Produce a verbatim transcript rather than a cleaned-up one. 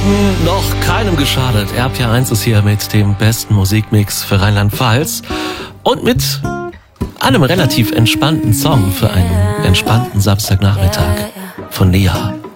Morgen noch keinem geschadet. R P R eins ist hier mit dem besten Musikmix für Rheinland-Pfalz und mit einem relativ entspannten Song für einen entspannten Samstagnachmittag von Nia.